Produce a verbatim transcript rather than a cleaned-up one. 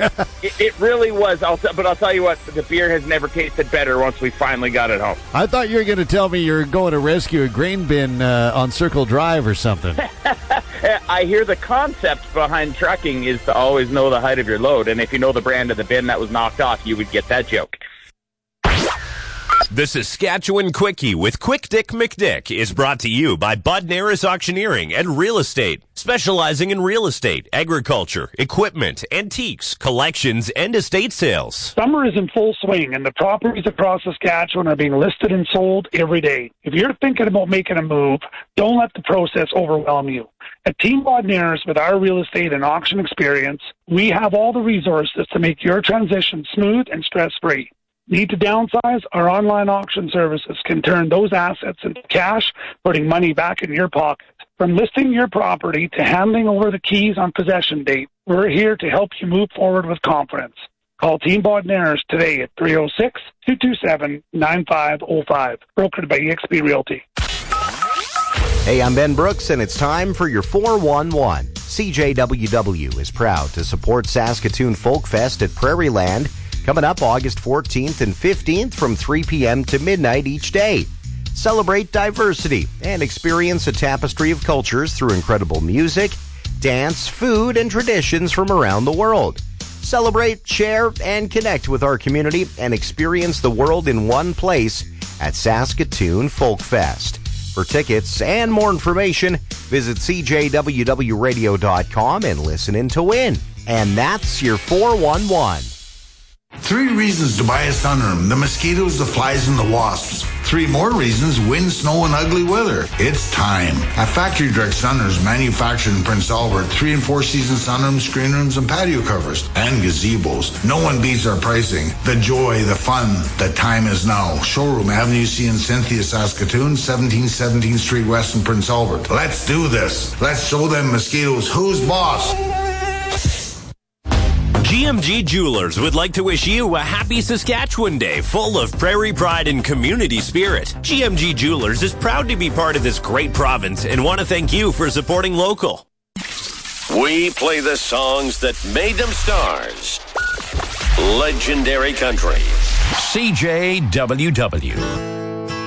it, it really was. I'll, but I'll tell you what, the beer has never tasted better once we finally got it home. I thought you were going to tell me you're going to rescue a grain bin uh, on Circle Drive or something. I hear the concept behind trucking is to always know the height of your load, and if you know the brand of the bin that was knocked off, you would get that joke. The Saskatchewan Quickie with Quick Dick McDick is brought to you by Bud Naris Auctioneering and Real Estate, specializing in real estate, agriculture, equipment, antiques, collections, and estate sales. Summer is in full swing, and the properties across Saskatchewan are being listed and sold every day. If you're thinking about making a move, don't let the process overwhelm you. At Team Bud Naris, with our real estate and auction experience, we have all the resources to make your transition smooth and stress-free. Need to downsize? Our online auction services can turn those assets into cash, putting money back in your pocket. From listing your property to handing over the keys on possession date, we're here to help you move forward with confidence. Call Team Bud Naris today at three oh six, two two seven, nine five oh five. Brokered by E X P Realty. Hey, I'm Ben Brooks, and it's time for your four one one. C J W W is proud to support Saskatoon Folk Fest at Prairie Land, coming up August fourteenth and fifteenth from three p.m. to midnight each day. Celebrate diversity and experience a tapestry of cultures through incredible music, dance, food, and traditions from around the world. Celebrate, share, and connect with our community and experience the world in one place at Saskatoon Folk Fest. For tickets and more information, visit c j w w radio dot com and listen in to win. And that's your four one one. Three reasons to buy a sunroom: the mosquitoes, the flies, and the wasps. Three more reasons: wind, snow, and ugly weather. It's time. At Factory Direct Sunrooms, manufactured in Prince Albert, three and four season sunrooms, screen rooms, and patio covers, and gazebos. No one beats our pricing. The joy, the fun, the time is now. Showroom, Avenue C in Cynthia, Saskatoon, seventeen seventeenth Street West in Prince Albert. Let's do this. Let's show them mosquitoes who's boss. G M G Jewelers would like to wish you a happy Saskatchewan Day full of prairie pride and community spirit. G M G Jewelers is proud to be part of this great province and want to thank you for supporting local. We play the songs that made them stars. Legendary Country. C J W W.